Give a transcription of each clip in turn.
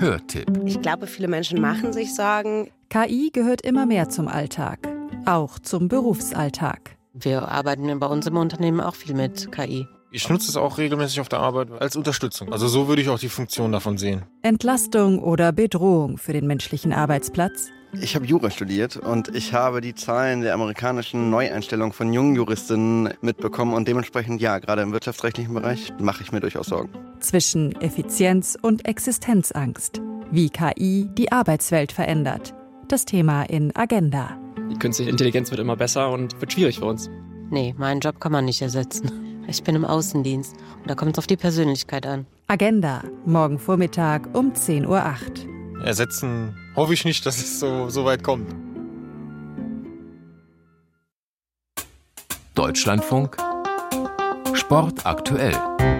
Hörtipp. Ich glaube, viele Menschen machen sich Sorgen. KI gehört immer mehr zum Alltag, auch zum Berufsalltag. Wir arbeiten bei uns im Unternehmen auch viel mit KI. Ich nutze es auch regelmäßig auf der Arbeit als Unterstützung. Also so würde ich auch die Funktion davon sehen. Entlastung oder Bedrohung für den menschlichen Arbeitsplatz? Ich habe Jura studiert und ich habe die Zahlen der amerikanischen Neueinstellung von jungen Juristinnen mitbekommen. Und dementsprechend, ja, gerade im wirtschaftsrechtlichen Bereich mache ich mir durchaus Sorgen. Zwischen Effizienz und Existenzangst. Wie KI die Arbeitswelt verändert. Das Thema in Agenda. Die künstliche Intelligenz wird immer besser und wird schwierig für uns. Nee, meinen Job kann man nicht ersetzen. Ich bin im Außendienst und da kommt es auf die Persönlichkeit an. Agenda, morgen Vormittag um 10:08 Uhr. Ersetzen hoffe ich nicht, dass es so weit kommt. Deutschlandfunk Sport aktuell.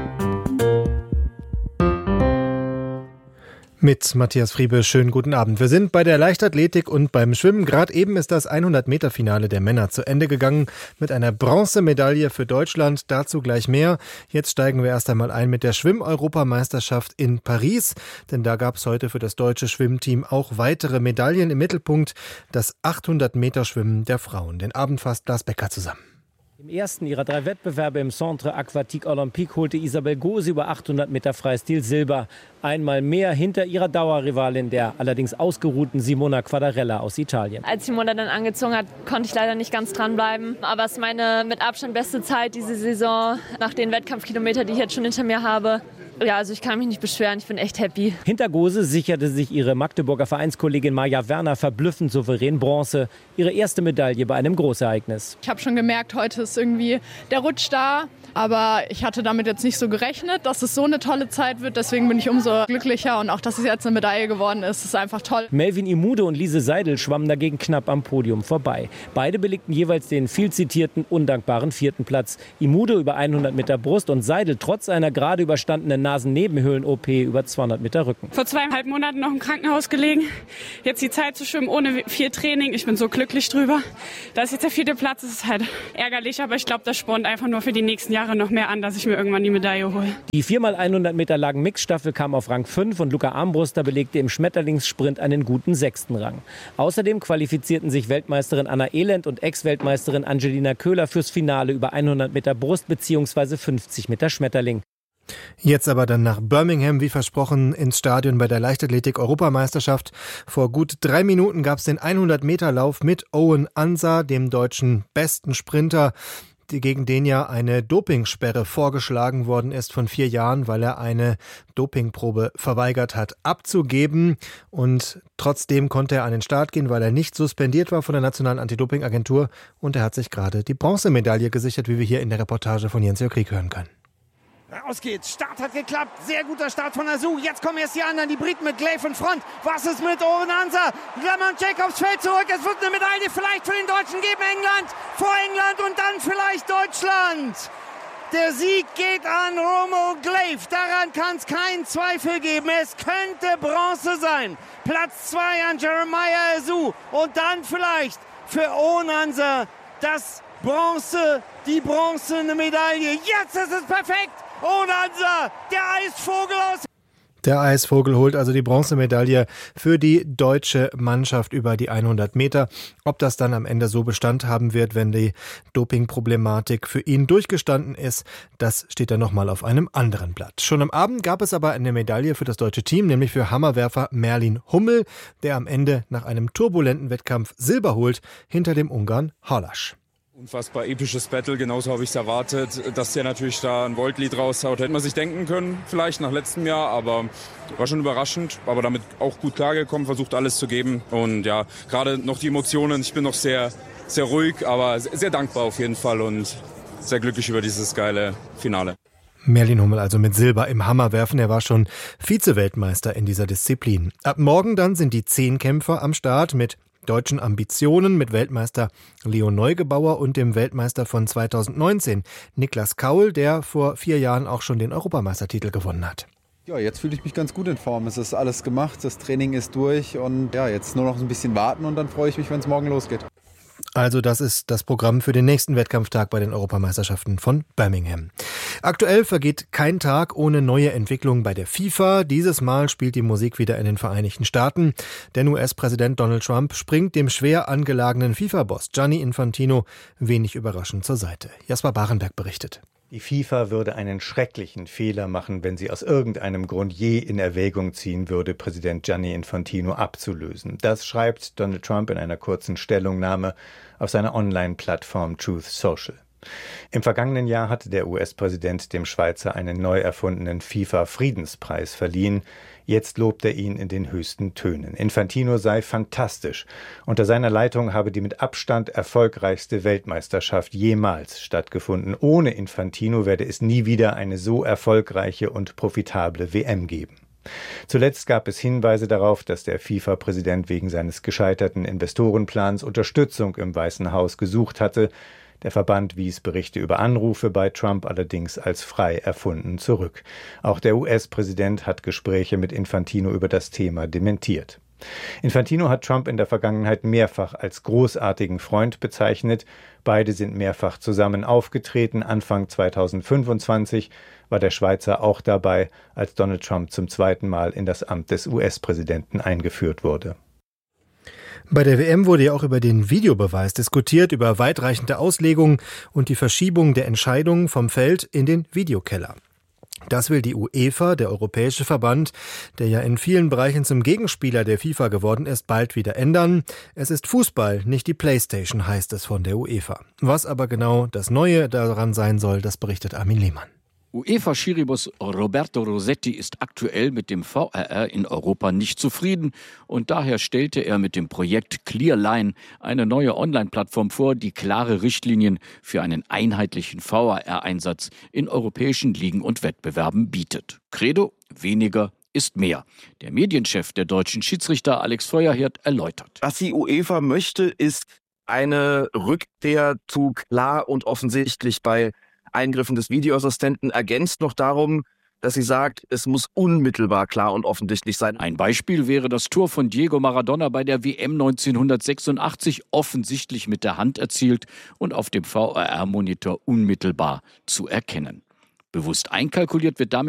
Mit Matthias Friebe, schönen guten Abend. Wir sind bei der Leichtathletik und beim Schwimmen. Gerade eben ist das 100-Meter-Finale der Männer zu Ende gegangen mit einer Bronzemedaille für Deutschland. Dazu gleich mehr. Jetzt steigen wir erst einmal ein mit der Schwimm-Europameisterschaft in Paris. Denn da gab es heute für das deutsche Schwimmteam auch weitere Medaillen. Im Mittelpunkt das 800-Meter-Schwimmen der Frauen. Den Abend fasst Lars Becker zusammen. Im ersten ihrer 3 Wettbewerbe im Centre Aquatique Olympique holte Isabel Gose über 800 Meter Freistil Silber. Einmal mehr hinter ihrer Dauerrivalin, der allerdings ausgeruhten Simona Quadarella aus Italien. Als Simona dann angezogen hat, konnte ich leider nicht ganz dranbleiben. Aber es ist meine mit Abstand beste Zeit diese Saison, nach den Wettkampfkilometern, die ich jetzt schon hinter mir habe. Ja, also ich kann mich nicht beschweren, ich bin echt happy. Hinter Gose sicherte sich ihre Magdeburger Vereinskollegin Maja Werner verblüffend souverän Bronze. Ihre erste Medaille bei einem Großereignis. Ich habe schon gemerkt, heute ist irgendwie der Rutsch da. Aber ich hatte damit jetzt nicht so gerechnet, dass es so eine tolle Zeit wird. Deswegen bin ich umso glücklicher. Und auch, dass es jetzt eine Medaille geworden ist, ist einfach toll. Melvin Imude und Lise Seidel schwammen dagegen knapp am Podium vorbei. Beide belegten jeweils den viel zitierten, undankbaren 4. Platz. Imude über 100 Meter Brust und Seidel trotz einer gerade überstandenen Nasennebenhöhlen-OP über 200 Meter Rücken. Vor 2,5 Monaten noch im Krankenhaus gelegen. Jetzt die Zeit zu schwimmen ohne viel Training. Ich bin so glücklich drüber. Da ist jetzt der 4. Platz. Das ist halt ärgerlich, aber ich glaube, das spornt einfach nur für die nächsten Jahre noch mehr an, dass ich mir irgendwann die Medaille hole. Die 4x100 Meter langen Mixstaffel kam auf Rang 5 und Luca Armbruster belegte im Schmetterlingssprint einen guten 6. Rang. Außerdem qualifizierten sich Weltmeisterin Anna Elend und Ex-Weltmeisterin Angelina Köhler fürs Finale über 100 Meter Brust bzw. 50 Meter Schmetterling. Jetzt aber dann nach Birmingham, wie versprochen, ins Stadion bei der Leichtathletik-Europameisterschaft. Vor gut 3 Minuten gab es den 100-Meter-Lauf mit Owen Ansa, dem deutschen besten Sprinter, gegen den ja eine Dopingsperre vorgeschlagen worden ist von 4 Jahren, weil er eine Dopingprobe verweigert hat abzugeben. Und trotzdem konnte er an den Start gehen, weil er nicht suspendiert war von der Nationalen Anti-Doping-Agentur. Und er hat sich gerade die Bronzemedaille gesichert, wie wir hier in der Reportage von Jens Jörg Krieg hören können. Raus geht's. Start hat geklappt. Sehr guter Start von Azu. Jetzt kommen erst die anderen. Die Briten mit Glaive in Front. Was ist mit Owen Ansa? Lemon Jacobs fällt zurück. Es wird eine Medaille vielleicht für den Deutschen geben. England vor England und dann vielleicht Deutschland. Der Sieg geht an Romo Glaive. Daran kann es keinen Zweifel geben. Es könnte Bronze sein. Platz 2 an Jeremiah Azu. Und dann vielleicht für Owen Ansa die bronzene Medaille. Jetzt ist es perfekt. Onansa, der Eisvogel aus. Der Eisvogel holt also die Bronzemedaille für die deutsche Mannschaft über die 100 Meter. Ob das dann am Ende so Bestand haben wird, wenn die Dopingproblematik für ihn durchgestanden ist, das steht dann nochmal auf einem anderen Blatt. Schon am Abend gab es aber eine Medaille für das deutsche Team, nämlich für Hammerwerfer Merlin Hummel, der am Ende nach einem turbulenten Wettkampf Silber holt, hinter dem Ungarn Halasch. Unfassbar episches Battle, genauso habe ich es erwartet. Dass der natürlich da ein Voltlied raushaut, hätte man sich denken können, vielleicht nach letztem Jahr, aber war schon überraschend, aber damit auch gut klargekommen, versucht alles zu geben und ja, gerade noch die Emotionen, ich bin noch sehr, sehr ruhig, aber sehr dankbar auf jeden Fall und sehr glücklich über dieses geile Finale. Merlin Hummel also mit Silber im Hammerwerfen. Er war schon Vize-Weltmeister in dieser Disziplin. Ab morgen dann sind die 10 Kämpfer am Start mit deutschen Ambitionen, mit Weltmeister Leon Neugebauer und dem Weltmeister von 2019, Niklas Kaul, der vor 4 Jahren auch schon den Europameistertitel gewonnen hat. Ja, jetzt fühle ich mich ganz gut in Form. Es ist alles gemacht, das Training ist durch und ja, jetzt nur noch ein bisschen warten und dann freue ich mich, wenn es morgen losgeht. Also das ist das Programm für den nächsten Wettkampftag bei den Europameisterschaften von Birmingham. Aktuell vergeht kein Tag ohne neue Entwicklungen bei der FIFA. Dieses Mal spielt die Musik wieder in den Vereinigten Staaten. Denn US-Präsident Donald Trump springt dem schwer angelagenen FIFA-Boss Gianni Infantino wenig überraschend zur Seite. Jasper Barenberg berichtet. Die FIFA würde einen schrecklichen Fehler machen, wenn sie aus irgendeinem Grund je in Erwägung ziehen würde, Präsident Gianni Infantino abzulösen. Das schreibt Donald Trump in einer kurzen Stellungnahme auf seiner Online-Plattform Truth Social. Im vergangenen Jahr hatte der US-Präsident dem Schweizer einen neu erfundenen FIFA-Friedenspreis verliehen. Jetzt lobt er ihn in den höchsten Tönen. Infantino sei fantastisch. Unter seiner Leitung habe die mit Abstand erfolgreichste Weltmeisterschaft jemals stattgefunden. Ohne Infantino werde es nie wieder eine so erfolgreiche und profitable WM geben. Zuletzt gab es Hinweise darauf, dass der FIFA-Präsident wegen seines gescheiterten Investorenplans Unterstützung im Weißen Haus gesucht hatte. Der Verband wies Berichte über Anrufe bei Trump allerdings als frei erfunden zurück. Auch der US-Präsident hat Gespräche mit Infantino über das Thema dementiert. Infantino hat Trump in der Vergangenheit mehrfach als großartigen Freund bezeichnet. Beide sind mehrfach zusammen aufgetreten. Anfang 2025 war der Schweizer auch dabei, als Donald Trump zum zweiten Mal in das Amt des US-Präsidenten eingeführt wurde. Bei der WM wurde ja auch über den Videobeweis diskutiert, über weitreichende Auslegungen und die Verschiebung der Entscheidungen vom Feld in den Videokeller. Das will die UEFA, der europäische Verband, der ja in vielen Bereichen zum Gegenspieler der FIFA geworden ist, bald wieder ändern. Es ist Fußball, nicht die Playstation, heißt es von der UEFA. Was aber genau das Neue daran sein soll, das berichtet Armin Lehmann. UEFA-Schiriboss Roberto Rossetti ist aktuell mit dem VAR in Europa nicht zufrieden und daher stellte er mit dem Projekt Clearline eine neue Online-Plattform vor, die klare Richtlinien für einen einheitlichen VAR-Einsatz in europäischen Ligen und Wettbewerben bietet. Credo: weniger ist mehr. Der Medienchef der deutschen Schiedsrichter Alex Feuerhirt erläutert. Was die UEFA möchte, ist eine Rückkehr zu klar und offensichtlich bei Eingriffen des Videoassistenten, ergänzt noch darum, dass sie sagt, es muss unmittelbar klar und offensichtlich sein. Ein Beispiel wäre das Tor von Diego Maradona bei der WM 1986, offensichtlich mit der Hand erzielt und auf dem VAR-Monitor unmittelbar zu erkennen. Bewusst einkalkuliert wird damit